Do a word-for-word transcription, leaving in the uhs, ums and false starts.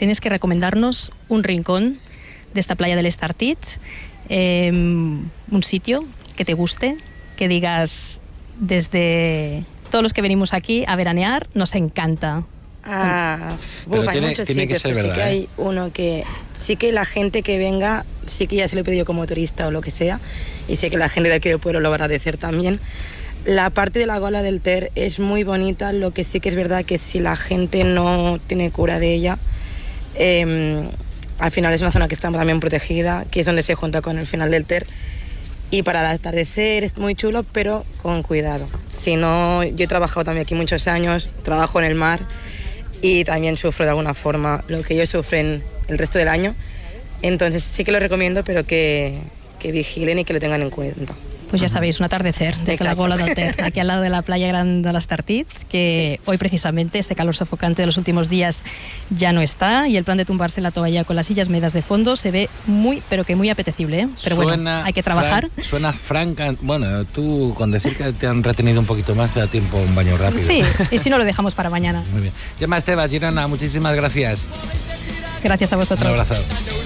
tienes que recomendarnos un rincón de esta playa del Estartit, eh, un sitio que te guste, que digas, desde todos los que venimos aquí a veranear, nos encanta. Ah, uf, hay tiene, muchos tiene sitios, que ser pero verdad, sí que hay ¿eh? uno que sí que la gente que venga, sí que ya se lo he pedido como turista o lo que sea, y sé que la gente de aquí del pueblo lo va a agradecer también. La parte de la Gola del Ter es muy bonita, lo que sí que es verdad que si la gente no tiene cura de ella, eh, al final es una zona que está también protegida, que es donde se junta con el final del Ter. Y para el atardecer es muy chulo, pero con cuidado. Si no, yo he trabajado también aquí muchos años, trabajo en el mar y también sufro de alguna forma lo que ellos sufren el resto del año. Entonces sí que lo recomiendo, pero que, que vigilen y que lo tengan en cuenta. Pues ya sabéis, un atardecer desde Exacto. la Gola del Ter, aquí al lado de la playa Gran de l'Estartit, que sí. Hoy precisamente este calor sofocante de los últimos días ya no está, y el plan de tumbarse en la toalla con las sillas medas de fondo se ve muy, pero que muy apetecible, ¿eh? Pero suena bueno, hay que trabajar. Fran, suena franca. Bueno, tú con decir que te han retenido un poquito más, te da tiempo un baño rápido. Sí, y si no lo dejamos para mañana. Muy bien. Gemma Estebas, Girona, muchísimas gracias. Gracias a vosotros. Un abrazo.